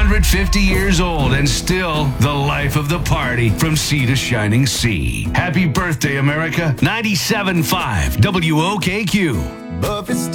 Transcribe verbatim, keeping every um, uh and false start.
hundred fifty years old and still the life of the party from sea to shining sea. Happy birthday, America. ninety-seven point five W O K Q. Buffett